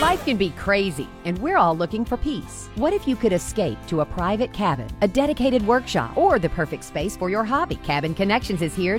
Life can be crazy, and we're all looking for peace. What if you could escape to a private cabin, a dedicated workshop, or the perfect space for your hobby? Cabin Connections is here